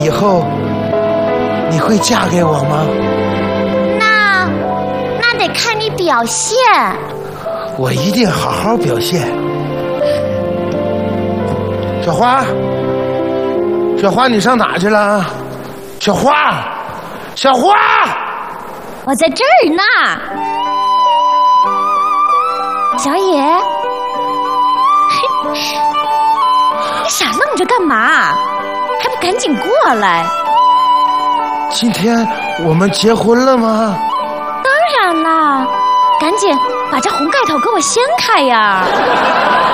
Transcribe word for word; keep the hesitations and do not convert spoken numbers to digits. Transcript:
以后你会嫁给我吗？ 那那得看你表现。 我一定好好表现。小花，小花，你上哪去了？小花，小花， 我在这儿呢。小野，你傻愣着干嘛？还不赶紧过来！ 今天我们结婚了吗？ 当然啦，赶紧把这红盖头给我掀开呀！